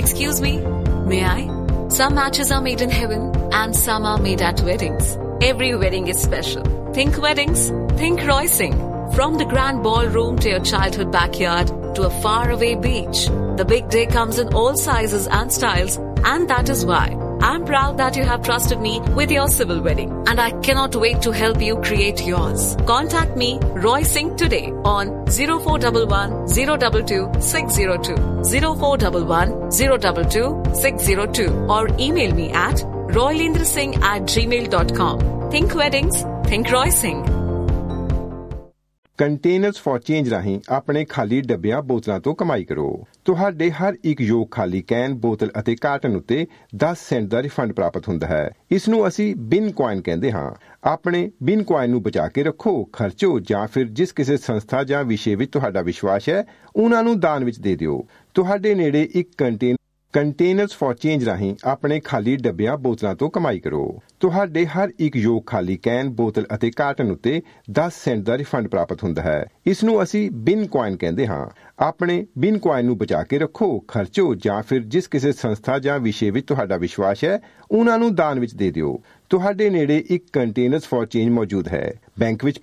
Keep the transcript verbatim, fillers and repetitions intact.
Excuse me, may I? Some matches are made in heaven and some are made at weddings. Every wedding is special. Think weddings, think Roysing. From the grand ballroom to your childhood backyard to a faraway beach, the big day comes in all sizes and styles, and that is why I'm proud that you have trusted me with your civil wedding, and I cannot wait to help you create yours. Contact me, Roysing, today on zero four one one, zero two two, six zero two, zero four one one, zero two two, six zero two, or email me at roylendrasingh at gmail dot com. Think weddings, think Roysing. Containers for change ਰਾਹੀਂ ਆਪਣੇ ਖਾਲੀ ਡੱਬਿਆਂ ਬੋਤਲਾਂ ਤੋਂ ਕਮਾਈ ਕਰੋ। ਤੁਹਾਡੇ ਹਰ ਇੱਕ ਯੋਗ ਖਾਲੀ ਕੈਨ, ਬੋਤਲ ਅਤੇ ਕਾਰਟਨ ਉੱਤੇ ਦਸ ਸੈਂਟ ਦਾ ਰਿਫੰਡ ਪ੍ਰਾਪਤ ਹੁੰਦਾ ਹੈ। ਇਸ ਨੂੰ ਅਸੀਂ ਬਿਨ ਕੁਆਇਨ ਕਹਿੰਦੇ ਹਾਂ। ਆਪਣੇ ਬਿਨ ਕੁਆਇਨ ਨੂੰ ਬਚਾ ਕੇ ਰੱਖੋ, ਖਰਚੋ ਜਾਂ ਫਿਰ ਜਿਸ ਕਿਸੇ ਸੰਸਥਾ ਜਾਂ ਵਿਸ਼ੇ ਵਿੱਚ ਤੁਹਾਡਾ ਵਿਸ਼ਵਾਸ ਹੈ ਉਹਨਾਂ ਨੂੰ ਦਾਨ ਵਿੱਚ ਦੇ ਦਿਓ। ਤੁਹਾਡੇ ਨੇੜੇ ਇੱਕ ਕੰਟੇਨਰ ਕੰਟੇਨਰਸ ਫॉर ਚੇਂਜ ਰਾਹੀਂ ਆਪਣੇ ਖਾਲੀ ਡੱਬਿਆਂ ਬੋਤਲਾਂ ਤੋਂ ਕਮਾਈ ਕਰੋ। ਤੁਹਾਡੇ ਹਰ ਇੱਕ ਯੋਗ ਖਾਲੀ ਕੈਨ, ਬੋਤਲ ਅਤੇ ਕਾਰਟਨ ਉੱਤੇ ਦਸ ਸੈਂਟ ਦਾ ਰਿਫੰਡ ਪ੍ਰਾਪਤ ਹੁੰਦਾ ਹੈ। ਇਸ ਨੂੰ ਅਸੀਂ ਬਿਨ ਕੁਆਇਨ ਕਹਿੰਦੇ ਹਾਂ। ਆਪਣੇ ਬਿਨ ਕੁਆਇਨ ਨੂੰ ਬਚਾ ਕੇ ਰੱਖੋ, ਖਰਚੋ ਜਾਂ ਫਿਰ ਜਿਸ ਕਿਸੇ ਸੰਸਥਾ ਜਾਂ ਵਿਸ਼ੇ ਵਿੱਚ ਤੁਹਾਡਾ ਵਿਸ਼ਵਾਸ ਹੈ ਉਹਨਾਂ ਨੂੰ ਦਾਨ ਵਿੱਚ ਦੇ ਦਿਓ। ਤੁਹਾਡੇ ਨੇੜੇ ਇੱਕ ਕੰਟੇਨਰਸ ਫॉर ਚੇਂਜ ਮੌਜੂਦ ਹੈ। ਬੈਂਕ ਵਿੱਚ